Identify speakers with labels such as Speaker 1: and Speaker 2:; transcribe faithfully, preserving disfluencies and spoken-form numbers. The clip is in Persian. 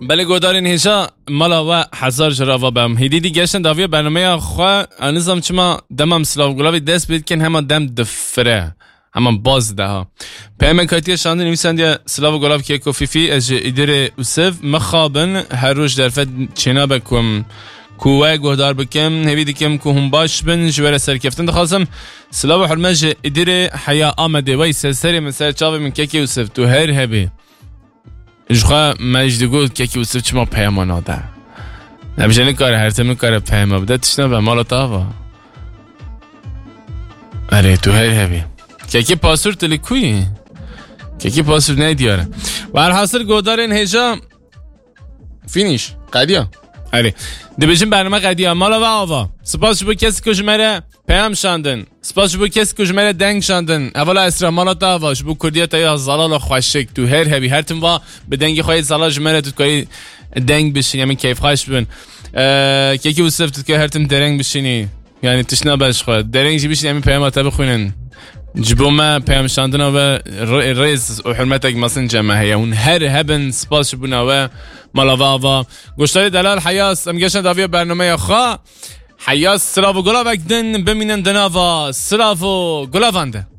Speaker 1: بله گودارین هیچا مالا و هزار جراوا بم هیدی دی گشتن داویه برنامه خواه انزام چما دمم سلاو گلاوی دست بید کن همه دم دفره همه باز ده ها پیام کاتی شانده نویسند یا سلاو گلاو که کوفیفی از ایدر اوسف مخابن هر روز در فد چنا بکم کوه گودار بکم هیدی کم که هم باش بن جوار سرکفتن دخواستم سلاو حرمج ایدر حیا آمده وی سری مثل چاوی من که اوسف تو هر هبی جخوا مجدگو که که وصف چما پیمانا ده نمیشه کاره هر تمن کاره پیما بده تشنه به مالا تاوا اره تو هر هبی که که پاسور تلی کوی که که پاسور نیدیاره و هر حاصل گودارین هجا فینیش قدیا اره دبیجیم برنامه قدیا مالا و آوا سپاس بو کسی که جمعه پیام شاندن سپاس بو کسی که جمعه دنگ شاندن اولا اسرا مالا تاواش بو کردیت یا زلال خوشک تو هر هبی هر تن با به دنگی خواهید زلال جمعه تو کاری دنگ بشین یعنی کیف خواهش ببین که کی وصف تو که هر تن درنگ بشینی یعنی تشنا باش خود درنگ جی بشین یعنی پیام تا بخونن جبو ما پیام شاندن و رئیس و حرمتك مثلا جمعه اون هر هبن سپاس بونا و مالا و آوا گوشتای دلال حیاس ام گشن داوی برنامه خوا حیاس سلاو گلاو اکدن بمینن دناوا سلاو گلاوانده